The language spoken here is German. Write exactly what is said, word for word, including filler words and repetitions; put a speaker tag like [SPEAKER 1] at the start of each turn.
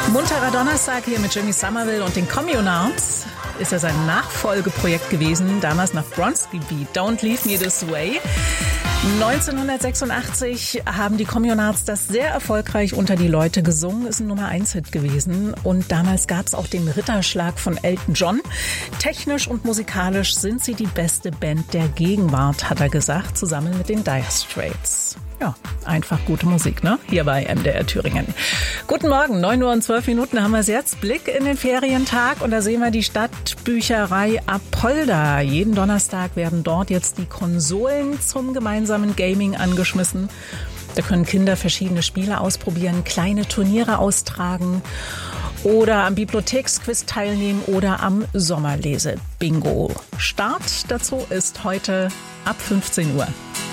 [SPEAKER 1] Munterer Donnerstag hier mit Jimmy Somerville und den Communards. Ist ja sein Nachfolgeprojekt gewesen, damals nach Bronski Beat, Don't Leave Me This Way. neunzehnhundertsechsundachtzig haben die Communards das sehr erfolgreich unter die Leute gesungen, ist ein Nummer eins Hit gewesen. Und damals gab es auch den Ritterschlag von Elton John. Technisch und musikalisch sind sie die beste Band der Gegenwart, hat er gesagt, zusammen mit den Dire Straits. Ja, einfach gute Musik, ne? Hier bei M D R Thüringen. Guten Morgen, neun Uhr und zwölf Minuten haben wir es jetzt. Blick in den Ferientag und da sehen wir die Stadtbücherei Apolda. Jeden Donnerstag werden dort jetzt die Konsolen zum gemeinsamen Gaming angeschmissen. Da können Kinder verschiedene Spiele ausprobieren, kleine Turniere austragen oder am Bibliotheksquiz teilnehmen oder am Sommerlese-Bingo. Start dazu ist heute ab fünfzehn Uhr.